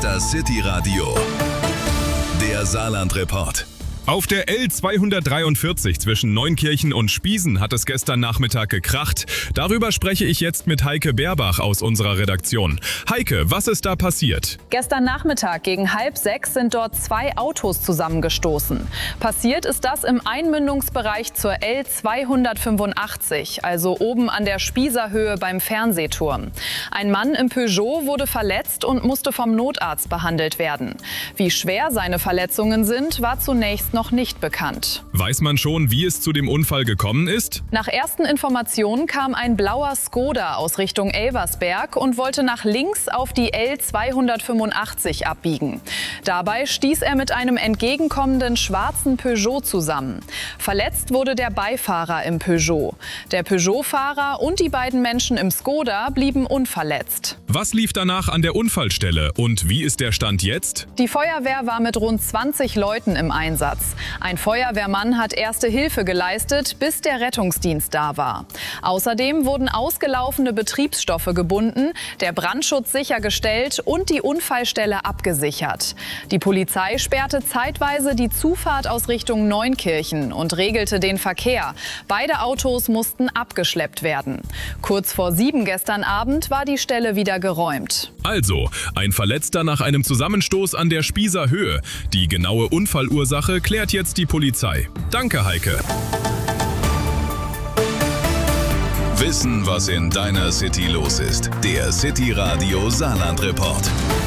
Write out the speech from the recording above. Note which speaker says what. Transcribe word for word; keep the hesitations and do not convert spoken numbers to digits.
Speaker 1: das City Radio. Der Saarland-Report.
Speaker 2: Auf der L zweihundertdreiundvierzig zwischen Neunkirchen und Spiesen hat es gestern Nachmittag gekracht. Darüber spreche ich jetzt mit Heike Berbach aus unserer Redaktion. Heike, was ist da passiert?
Speaker 3: Gestern Nachmittag gegen halb sechs sind dort zwei Autos zusammengestoßen. Passiert ist das im Einmündungsbereich zur L zweihundertfünfundachtzig, also oben an der Spießerhöhe beim Fernsehturm. Ein Mann im Peugeot wurde verletzt und musste vom Notarzt behandelt werden. Wie schwer seine Verletzungen sind, war zunächst noch nicht bekannt.
Speaker 2: Weiß man schon, wie es zu dem Unfall gekommen ist?
Speaker 3: Nach ersten Informationen kam ein blauer Skoda aus Richtung Elversberg und wollte nach links auf die L zweihundertfünfundachtzig abbiegen. Dabei stieß er mit einem entgegenkommenden schwarzen Peugeot zusammen. Verletzt wurde der Beifahrer im Peugeot. Der Peugeot-Fahrer und die beiden Menschen im Skoda blieben unverletzt.
Speaker 2: Was lief danach an der Unfallstelle und wie ist der Stand jetzt?
Speaker 3: Die Feuerwehr war mit rund zwanzig Leuten im Einsatz. Ein Feuerwehrmann hat erste Hilfe geleistet, bis der Rettungsdienst da war. Außerdem wurden ausgelaufene Betriebsstoffe gebunden, der Brandschutz sichergestellt und die Unfallstelle abgesichert. Die Polizei sperrte zeitweise die Zufahrt aus Richtung Neunkirchen und regelte den Verkehr. Beide Autos mussten abgeschleppt werden. Kurz vor sieben gestern Abend war die Stelle wieder geräumt.
Speaker 2: Also, ein Verletzter nach einem Zusammenstoß an der Spießer Höhe. Die genaue Unfallursache klärt jetzt die Polizei. Danke, Heike.
Speaker 1: Wissen, was in deiner City los ist. Der City Radio Saarland-Report.